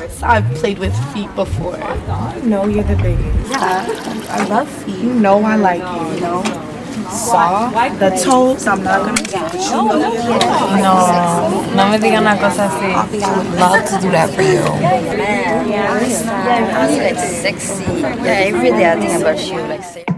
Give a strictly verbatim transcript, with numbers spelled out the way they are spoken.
course. I've played with feet before. You know you're the biggest. Yeah, I love feet. You know I like you, you know? Saw the toes, I'm not gonna get but you know you're the biggest. No, no me digan una cosa así. I would love to do that for you. Man, yeah, yeah, really like sexy. Yeah, every day I think about you, like.